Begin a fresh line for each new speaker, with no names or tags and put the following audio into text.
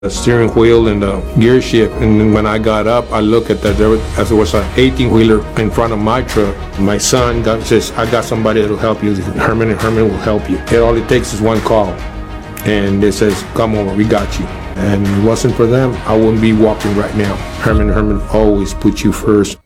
the steering wheel and the gear shift. And then when I got up, I looked at that. There was an 18-wheeler in front of my truck. My son says, "I got somebody that'll help you. Herman will help you. All it takes is one call." And it says, "Come over, we got you." And if it wasn't for them, I wouldn't be walking right now. Herman always puts you first.